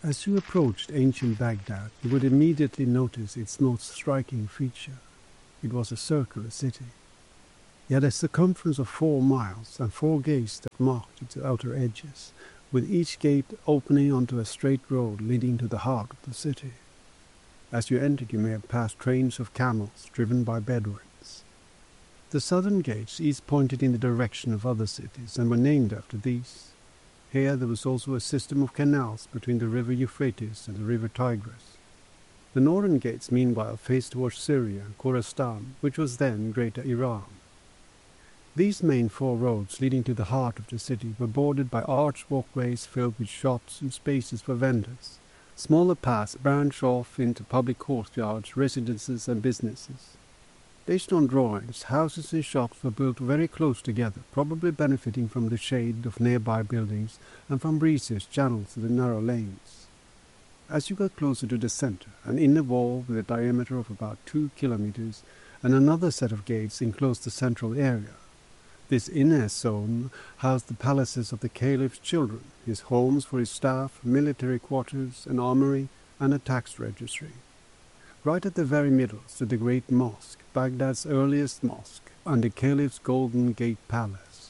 As you approached ancient Baghdad, you would immediately notice its most striking feature. It was a circular city. It had a circumference of 4 miles and 4 gates that marked its outer edges, with each gate opening onto a straight road leading to the heart of the city. As you entered, you may have passed trains of camels driven by Bedouins. The southern gates each pointed in the direction of other cities and were named after these. Here there was also a system of canals between the river Euphrates and the river Tigris. The northern gates, meanwhile, faced towards Syria and Khorasan, which was then Greater Iran. These main 4 roads leading to the heart of the city were bordered by arched walkways filled with shops and spaces for vendors. Smaller paths branch off into public courtyards, residences and businesses. Based on drawings, houses and shops were built very close together, probably benefiting from the shade of nearby buildings and from breezes channeled through the narrow lanes. As you got closer to the center, an inner wall with a diameter of about 2 kilometers and another set of gates enclosed the central area. This inner zone housed the palaces of the caliph's children, his homes for his staff, military quarters, an armory, and a tax registry. Right at the very middle stood the Great Mosque, Baghdad's earliest mosque, and the caliph's Golden Gate Palace.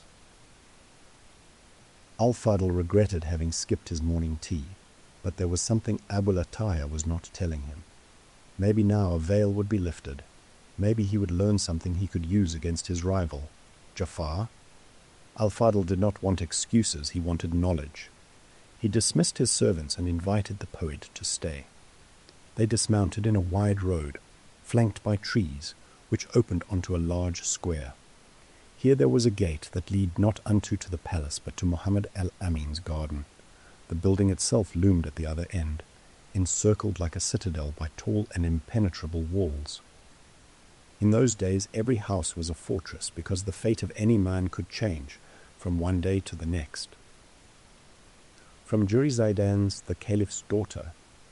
Al-Fadl regretted having skipped his morning tea, but there was something Abu Lataya was not telling him. Maybe now a veil would be lifted. Maybe he would learn something he could use against his rival, Jafar. Al-Fadl did not want excuses, he wanted knowledge. He dismissed his servants and invited the poet to stay. They dismounted in a wide road, flanked by trees, which opened onto a large square. Here there was a gate that led not unto to the palace, but to Muhammad al-Amin's garden. The building itself loomed at the other end, encircled like a citadel by tall and impenetrable walls. In those days every house was a fortress, because the fate of any man could change from one day to the next. From Juri-Zaidan's, the caliph's daughter.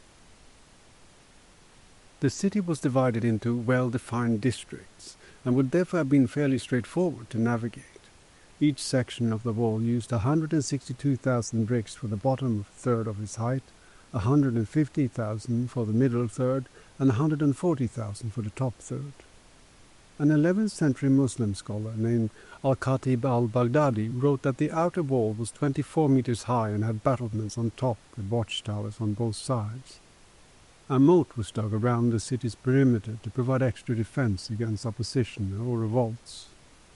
The city was divided into well-defined districts, and would therefore have been fairly straightforward to navigate. Each section of the wall used 162,000 bricks for the bottom third of its height, 150,000 for the middle third, and 140,000 for the top third. An 11th century Muslim scholar named Al-Khatib al-Baghdadi wrote that the outer wall was 24 meters high and had battlements on top with watchtowers on both sides. A moat was dug around the city's perimeter to provide extra defense against opposition or revolts.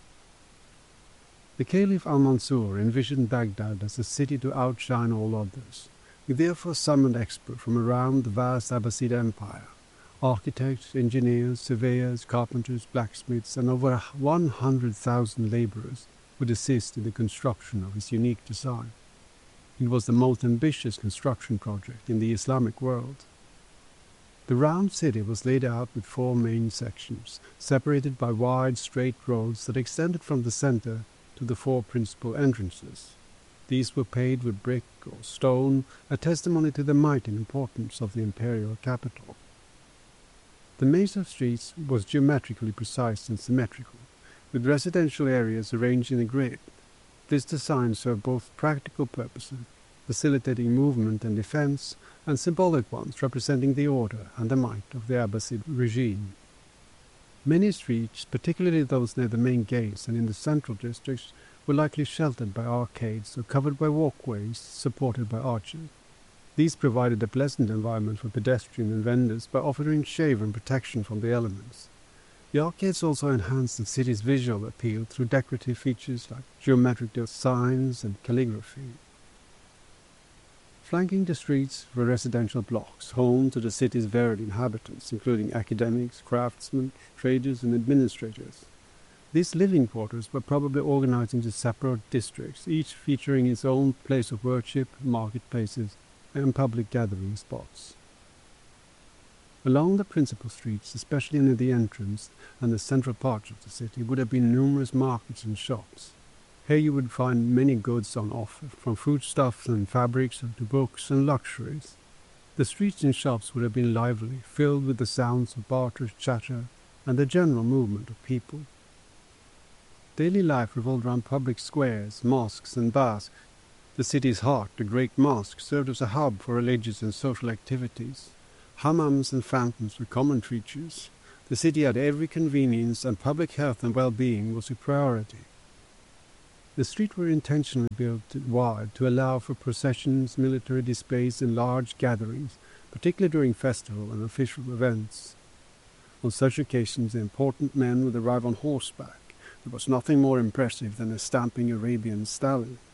The Caliph al-Mansur envisioned Baghdad as a city to outshine all others. He therefore summoned experts from around the vast Abbasid Empire. Architects, engineers, surveyors, carpenters, blacksmiths, and over 100,000 laborers would assist in the construction of his unique design. It was the most ambitious construction project in the Islamic world. The round city was laid out with 4 main sections, separated by wide, straight roads that extended from the center to the 4 principal entrances. These were paved with brick or stone, a testimony to the might and importance of the imperial capital. The maze of streets was geometrically precise and symmetrical, with residential areas arranged in a grid. This design served both practical purposes, facilitating movement and defense, and symbolic ones representing the order and the might of the Abbasid regime. Many streets, particularly those near the main gates and in the central districts, were likely sheltered by arcades or covered by walkways supported by arches. These provided a pleasant environment for pedestrians and vendors by offering shade and protection from the elements. The arcades also enhanced the city's visual appeal through decorative features like geometric signs and calligraphy. Flanking the streets were residential blocks, home to the city's varied inhabitants, including academics, craftsmen, traders, and administrators. These living quarters were probably organized into separate districts, each featuring its own place of worship, marketplaces, and public gathering spots. Along the principal streets, especially near the entrance and the central parts of the city, would have been numerous markets and shops. Here you would find many goods on offer, from foodstuffs and fabrics to books and luxuries. The streets and shops would have been lively, filled with the sounds of barter, chatter, and the general movement of people. Daily life revolved around public squares, mosques, and baths. The city's heart, the Great Mosque, served as a hub for religious and social activities. Hammams and fountains were common features. The city had every convenience, and public health and well-being was a priority. The streets were intentionally built wide to allow for processions, military displays, and large gatherings, particularly during festival and official events. On such occasions, the important men would arrive on horseback. There was nothing more impressive than a stamping Arabian stallion.